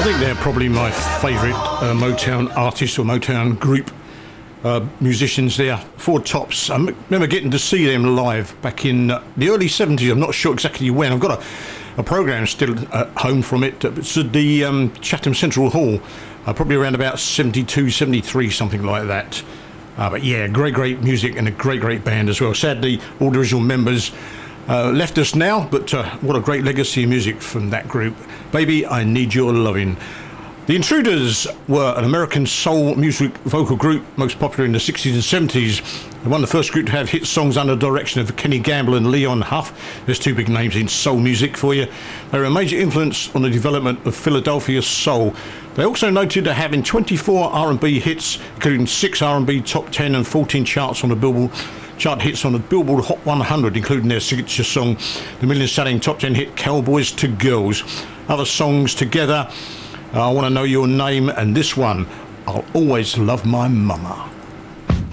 think they're probably my favourite Motown artist or Motown group musicians there. Four Tops. I remember getting to see them live back in the early 70s. I'm not sure exactly when. I've got a programme still at home from it. It's at the Chatham Central Hall, probably around about 72, 73, something like that. But yeah, great music and a great band as well. Sadly, all the original members left us now, but what a great legacy of music from that group. Baby, I Need Your Lovin'. The Intruders were an American soul music vocal group, most popular in the 60s and 70s. They were the first group to have hit songs under the direction of Kenny Gamble and Leon Huff. There's two big names in soul music for you. They were a major influence on the development of Philadelphia soul. They also noted to having 24 R&B hits, including 6 R&B top 10 and 14 charts on the Billboard chart hits on the Billboard Hot 100, including their signature song, the million-selling top 10 hit Cowboys to Girls. Other songs together, I Want to Know Your Name, and this one, I'll Always Love My Mama.